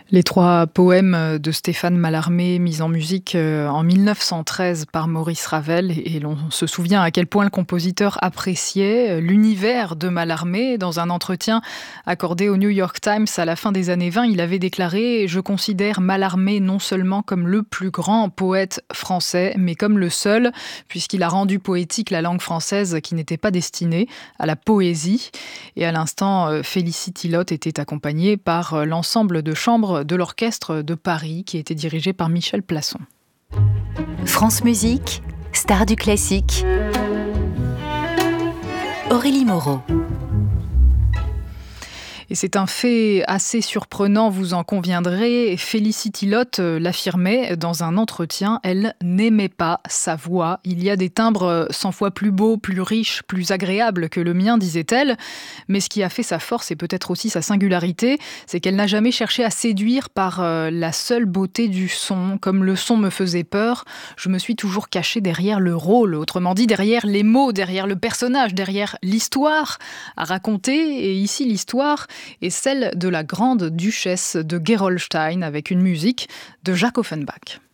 Les 3 poèmes de Stéphane Mallarmé, mis en musique en 1913 par Maurice Ravel, et l'on se souvient à quel point le compositeur appréciait l'univers de Mallarmé. Dans un entretien accordé au New York Times à la fin des années 20, il avait déclaré « Je considère Mallarmé non seulement comme le plus grand poète français, mais comme le seul, puisqu'il a rendu poétique la langue française qui n'était pas destinée à la poésie ». Et à l'instant, Félicity Lotte était accompagnée par l'ensemble de chambre de l'Orchestre de Paris qui était dirigé par Michel Plasson. France Musique, star du classique. Aurélie Moreau. Et c'est un fait assez surprenant, vous en conviendrez. Félicity Lotte l'affirmait dans un entretien, elle n'aimait pas sa voix. Il y a des timbres 100 fois plus beaux, plus riches, plus agréables que le mien, disait-elle. Mais ce qui a fait sa force et peut-être aussi sa singularité, c'est qu'elle n'a jamais cherché à séduire par la seule beauté du son. Comme le son me faisait peur, je me suis toujours cachée derrière le rôle, autrement dit derrière les mots, derrière le personnage, derrière l'histoire à raconter. Et ici, l'histoire est celle de la grande duchesse de Gerolstein avec une musique de Jacques Offenbach.